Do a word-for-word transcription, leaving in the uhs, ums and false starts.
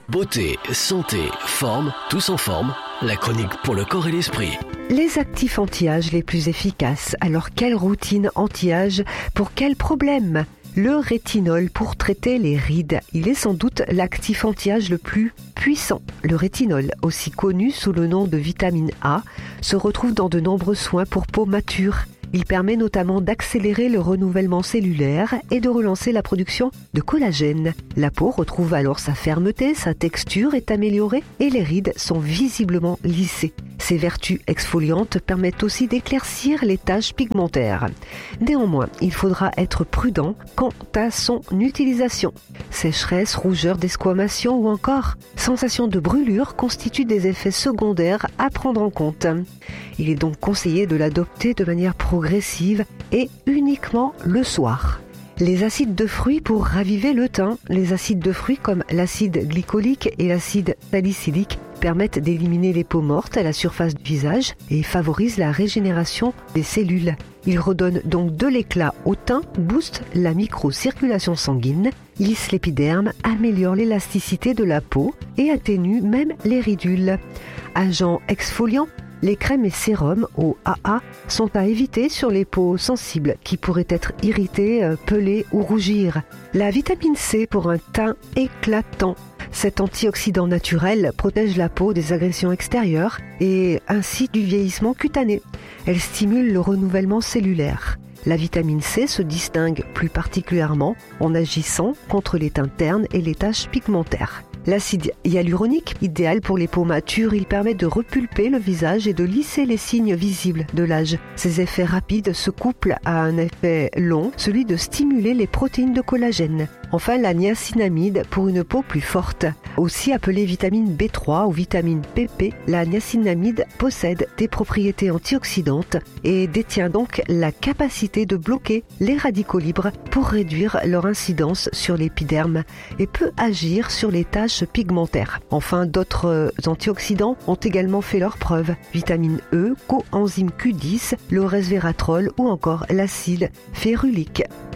Beauté, santé, forme, tous en forme. La chronique pour le corps et l'esprit. Les actifs anti-âge les plus efficaces. Alors, quelle routine anti-âge pour quel problème ? Le rétinol pour traiter les rides. Il est sans doute l'actif anti-âge le plus puissant. Le rétinol, aussi connu sous le nom de vitamine A, se retrouve dans de nombreux soins pour peau mature. Il permet notamment d'accélérer le renouvellement cellulaire et de relancer la production de collagène. La peau retrouve alors sa fermeté, sa texture est améliorée et les rides sont visiblement lissées. Ses vertus exfoliantes permettent aussi d'éclaircir les taches pigmentaires. Néanmoins, il faudra être prudent quant à son utilisation. Sécheresse, rougeur, desquamation ou encore sensation de brûlure constituent des effets secondaires à prendre en compte. Il est donc conseillé de l'adopter de manière progressive et uniquement le soir. Les acides de fruits pour raviver le teint. Les acides de fruits comme l'acide glycolique et l'acide salicylique permettent d'éliminer les peaux mortes à la surface du visage et favorisent la régénération des cellules. Ils redonnent donc de l'éclat au teint, boostent la microcirculation sanguine, lissent l'épiderme, améliorent l'élasticité de la peau et atténuent même les ridules. Agents exfoliants, les crèmes et sérums au A A sont à éviter sur les peaux sensibles qui pourraient être irritées, pelées ou rougir. La vitamine C pour un teint éclatant. Cet antioxydant naturel protège la peau des agressions extérieures et ainsi du vieillissement cutané. Elle stimule le renouvellement cellulaire. La vitamine C se distingue plus particulièrement en agissant contre les teintes ternes et les taches pigmentaires. L'acide hyaluronique, idéal pour les peaux matures, il permet de repulper le visage et de lisser les signes visibles de l'âge. Ces effets rapides se couplent à un effet long, celui de stimuler les protéines de collagène. Enfin, la niacinamide pour une peau plus forte. Aussi appelée vitamine B trois ou vitamine P P, la niacinamide possède des propriétés antioxydantes et détient donc la capacité de bloquer les radicaux libres pour réduire leur incidence sur l'épiderme et peut agir sur les taches pigmentaires. Enfin, d'autres antioxydants ont également fait leurs preuves. Vitamine E, coenzyme Q dix, le resveratrol ou encore l'acide férulique.